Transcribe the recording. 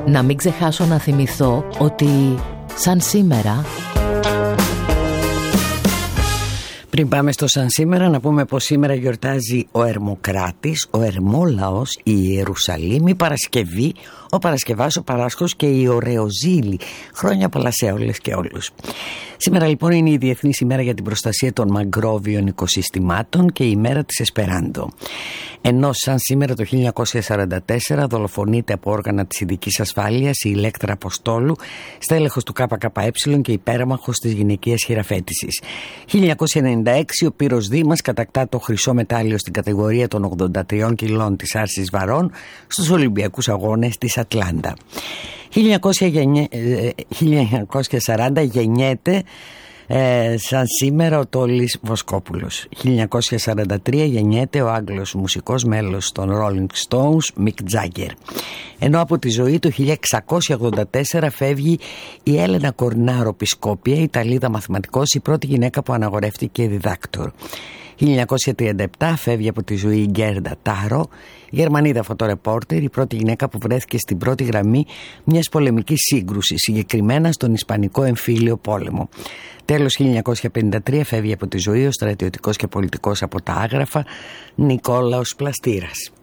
Να μην ξεχάσω να θυμηθώ ότι σαν σήμερα... Πριν πάμε στο σαν σήμερα, να πούμε πως σήμερα γιορτάζει ο Ερμοκράτης, ο Ερμόλαος, η Ιερουσαλήμ, η Παρασκευή, ο Παρασκευάς, ο Παράσχος και η Ωρεοζήλη. Χρόνια πολλά σε όλες και όλους. Σήμερα λοιπόν είναι η Διεθνής ημέρα για την προστασία των μαγκρόβιων οικοσυστημάτων και η ημέρα της Εσπεράντο. Ενώ σαν σήμερα το 1944 δολοφονείται από όργανα της ειδικής ασφάλειας η Ηλέκτρα Αποστόλου, στέλεχος του ΚΚΕ και υπέρμαχος της γυναικείας χειραφέτησης. 1996 ο Πύρος Δήμας κατακτά το χρυσό μετάλλιο στην κατηγορία των 83 κιλών της άρσης βαρών στους Ολυμπιακούς Αγώνες της Ατλάντα. 1940 γεννιέται σαν σήμερα ο Τόλης Βοσκόπουλος. 1943 γεννιέται ο Άγγλος μουσικός μέλος των Rolling Stones Mick Jagger. Ενώ από τη ζωή το 1684 φεύγει η Έλενα Κορνάρο Πισκόπια, Ιταλίδα μαθηματικός, η πρώτη γυναίκα που αναγορεύτηκε διδάκτορ. 1937 φεύγει από τη ζωή η Γκέρντα Τάρο, Γερμανίδα φωτορεπόρτερ, η πρώτη γυναίκα που βρέθηκε στην πρώτη γραμμή μιας πολεμικής σύγκρουσης, συγκεκριμένα στον Ισπανικό Εμφύλιο Πόλεμο. Τέλος 1953 φεύγει από τη ζωή ο στρατιωτικός και πολιτικός από τα Άγραφα Νικόλαος Πλαστήρας.